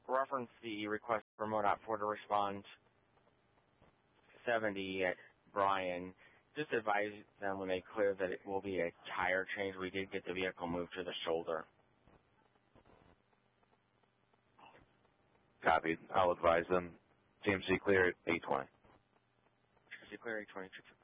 reference the request for MoDOT 4 to respond 70 at Bryan. Just advise them when they clear that it will be a tire change. We did get the vehicle moved to the shoulder. Copied. I'll advise them. TMC clear at 820. TMC clear 820.